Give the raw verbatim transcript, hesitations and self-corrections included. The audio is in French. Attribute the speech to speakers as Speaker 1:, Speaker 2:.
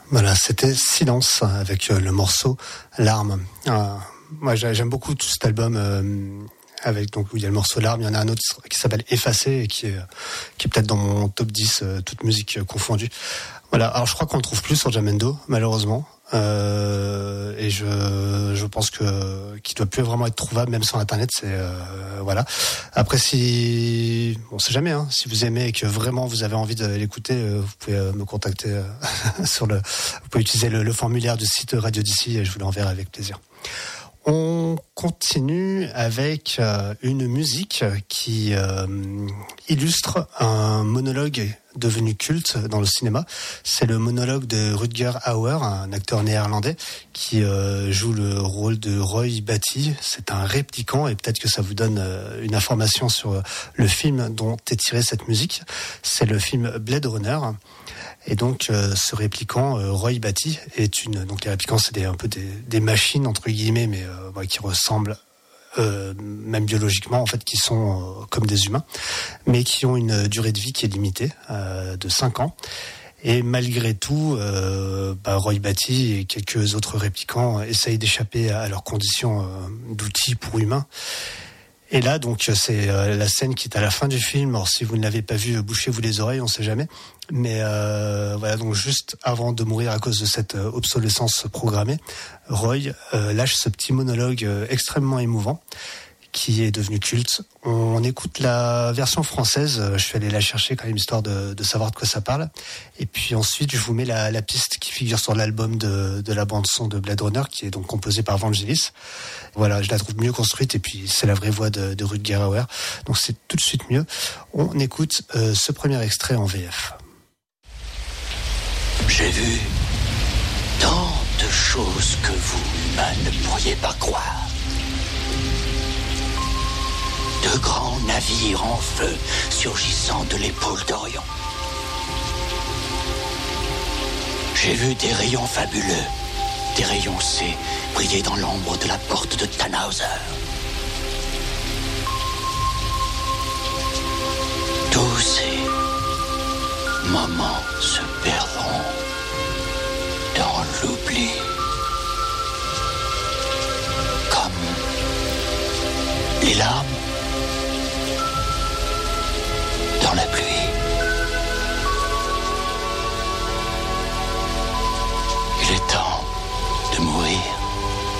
Speaker 1: Voilà, c'était Silence avec euh, le morceau Larmes. Euh, moi, j'aime beaucoup tout cet album euh, avec donc où il y a le morceau Larmes. Il y en a un autre qui s'appelle Effacé et qui est qui est peut-être dans mon top dix, euh, toute musique euh, confondue. Voilà. Alors, je crois qu'on le trouve plus sur Jamendo, malheureusement. Euh, et je je pense que qu'il doit plus vraiment être trouvable même sur internet. C'est euh, voilà. Après, si on sait jamais, hein, si vous aimez et que vraiment vous avez envie de l'écouter, euh, vous pouvez euh, me contacter euh, sur le. Vous pouvez utiliser le, le formulaire du site Radio d'ici et je vous l'enverrai avec plaisir. On continue avec euh, une musique qui euh, illustre un monologue devenu culte dans le cinéma. C'est le monologue de Rutger Hauer, un acteur néerlandais qui euh, joue le rôle de Roy Batty. C'est un répliquant et peut-être que ça vous donne euh, une information sur le film dont est tirée cette musique. C'est le film Blade Runner. Et donc, euh, ce répliquant, euh, Roy Batty, est une. Donc, les réplicants, c'est des, un peu des, des machines entre guillemets, mais euh, ouais, qui ressemblent euh, même biologiquement, en fait, qui sont euh, comme des humains, mais qui ont une durée de vie qui est limitée, euh, de cinq ans. Et malgré tout, euh, bah, Roy Batty et quelques autres réplicants essayent d'échapper à leurs conditions euh, d'outils pour humains. Et là, donc, c'est euh, la scène qui est à la fin du film. Alors, si vous ne l'avez pas vu, bouchez-vous les oreilles, on sait jamais. Mais euh, voilà, donc juste avant de mourir à cause de cette euh, obsolescence programmée, Roy euh, lâche ce petit monologue euh, extrêmement émouvant qui est devenu culte. On écoute la version française. Je suis allé la chercher quand même, histoire de, de savoir de quoi ça parle. Et puis ensuite, je vous mets la, la piste qui figure sur l'album de, de la bande-son de Blade Runner, qui est donc composée par Vangelis. Voilà, je la trouve mieux construite, et puis c'est la vraie voix de, de Rutger Hauer. Donc c'est tout de suite mieux. On écoute euh, ce premier extrait en V F.
Speaker 2: J'ai vu tant de choses que vous, humains, ne pourriez pas croire. De grands navires en feu surgissant de l'épaule d'Orion. J'ai vu des rayons fabuleux, des rayons C briller dans l'ombre de la porte de Tannhauser. Tous ces moments se perdront dans l'oubli. Comme les larmes